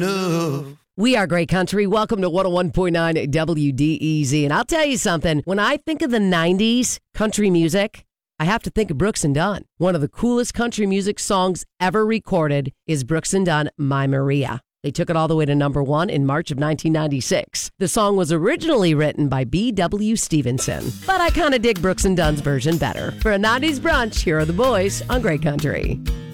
enough. We are Great Country. Welcome to 101.9 WDEZ. And I'll tell you something. When I think of the 90s country music, I have to think of Brooks and Dunn. One of the coolest country music songs ever recorded is Brooks and Dunn, My Maria. They took it all the way to number one in March of 1996. The song was originally written by B.W. Stevenson, but I kind of dig Brooks and Dunn's version better. For a 90s brunch, here are the boys on Great Country.